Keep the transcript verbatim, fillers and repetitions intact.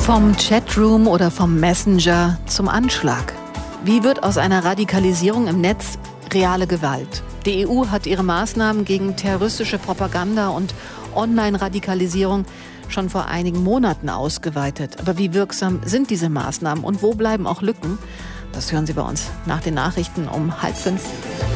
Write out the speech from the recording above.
Vom Chatroom oder vom Messenger zum Anschlag. Wie wird aus einer Radikalisierung im Netz reale Gewalt? Die E U hat ihre Maßnahmen gegen terroristische Propaganda und Online-Radikalisierung schon vor einigen Monaten ausgeweitet. Aber wie wirksam sind diese Maßnahmen und wo bleiben auch Lücken? Das hören Sie bei uns nach den Nachrichten um halb fünf.